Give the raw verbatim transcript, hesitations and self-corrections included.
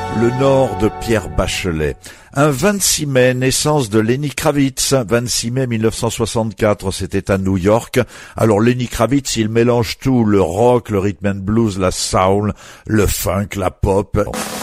Le Nord de Pierre Bachelet. Un vingt-six mai, naissance de Lenny Kravitz. vingt-six mai mille neuf cent soixante-quatre, c'était à New York. Alors Lenny Kravitz, il mélange tout, le rock, le rhythm and blues, la soul, le funk, la pop.